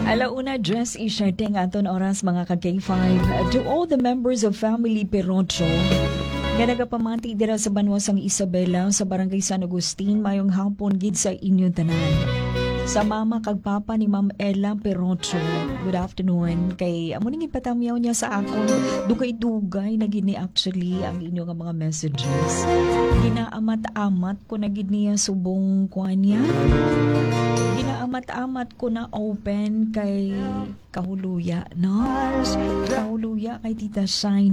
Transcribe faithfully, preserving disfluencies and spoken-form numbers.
Alauna, dress i-shirting aton oras mga ka-K five. To all the members of Family Perocho, nga nagapamati dira sa Banwasang Isabela sa Barangay San Agustin, mayong hapon gid sa inyong tanan. Sa mama kag papa ni Ma'am Ella Perocho, good afternoon. Kay amo ning ipatamyaw niya sa akon, dugay-dugay na gini actually ang inyong mga messages. Ginaamat-amat ko na gid niya subong kuan niya. Ginaamat-amat ko na open kay Kahuluya, no? Kahuluya kay Tita Shine.